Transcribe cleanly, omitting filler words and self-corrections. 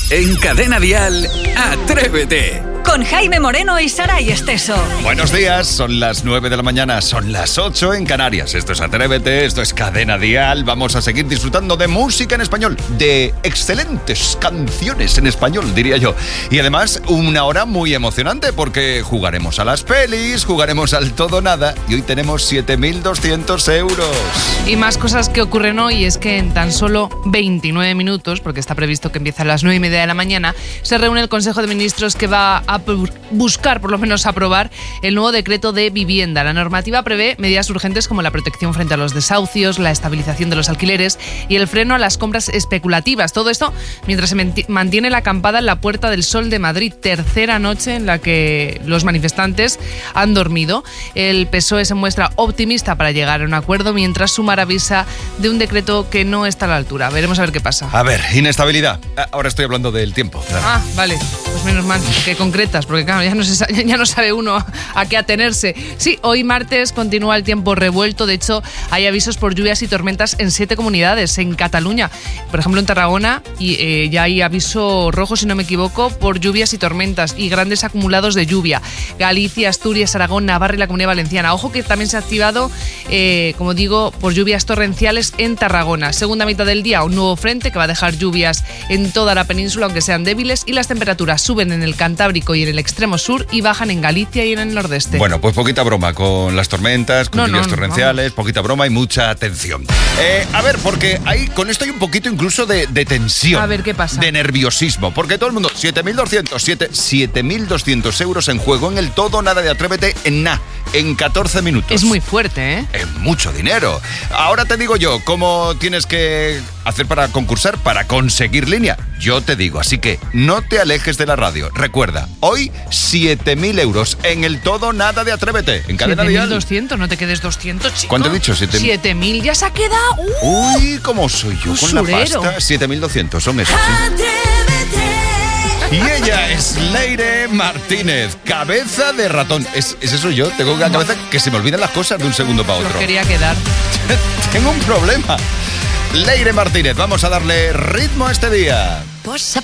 En Cadena Dial, Atrévete. Con Jaime Moreno y Saray Esteso. Buenos días, son las 9 de la mañana, son las 8 en Canarias. Esto es Atrévete, esto es Cadena Dial. Vamos a seguir disfrutando de música en español, de excelentes canciones en español, diría yo. Y además, una hora muy emocionante porque jugaremos a las pelis, jugaremos al todo nada y hoy tenemos 7.200 euros. Y más cosas que ocurren hoy es que en tan solo 29 minutos, porque está previsto que empiece a las 9:30 de la mañana, se reúne el Consejo de Ministros que va a buscar, por lo menos aprobar, el nuevo decreto de vivienda. La normativa prevé medidas urgentes como la protección frente a los desahucios, la estabilización de los alquileres y el freno a las compras especulativas. Todo esto mientras se mantiene la acampada en la Puerta del Sol de Madrid, tercera noche en la que los manifestantes han dormido. El PSOE se muestra optimista para llegar a un acuerdo, mientras Sumar avisa de un decreto que no está a la altura. Veremos a ver qué pasa. A ver, inestabilidad. Ahora estoy hablando del tiempo. Claro. Ah, vale. Pues menos mal que concretas, porque claro, ya no sabe uno a qué atenerse. Sí, hoy martes continúa el tiempo revuelto. De hecho, hay avisos por lluvias y tormentas en 7 comunidades. En Cataluña, por ejemplo, en Tarragona, y ya hay aviso rojo, si no me equivoco, por lluvias y tormentas y grandes acumulados de lluvia. Galicia, Asturias, Aragón, Navarra y la Comunidad Valenciana. Ojo que también se ha activado, como digo, por lluvias torrenciales en Tarragona. Segunda mitad del día, un nuevo frente que va a dejar lluvias en toda la península, aunque sean débiles, y las temperaturas suben en el Cantábrico y en el extremo sur y bajan en Galicia y en el nordeste. Bueno, pues poquita broma con las tormentas, con lluvias torrenciales, poquita broma y mucha atención. A ver, porque con esto hay un poquito incluso de tensión. A ver, ¿qué pasa? De nerviosismo, porque todo el mundo, 7.200 euros en juego en el todo nada de Atrévete en 14 minutos. Es muy fuerte, ¿eh? Es mucho dinero. Ahora te digo yo, ¿cómo tienes que hacer para concursar, para conseguir línea? Yo te digo, así que no te alejes de la radio. Recuerda, hoy 7.000 euros en el todo nada de Atrévete. En Cadena Dial. 7.200, no te quedes 200, chico. ¿Cuánto he dicho? 7.000, ya se ha quedado. Uy, ¿cómo soy yo con la pasta? 7.200, son esos, ¿sí? Y ella es Leire Martínez, cabeza de ratón. ¿Es eso yo? Tengo una cabeza que se me olvidan las cosas de un segundo para otro. Lo quería quedar. Tengo un problema. Leire Martínez, vamos a darle ritmo a este día. Posa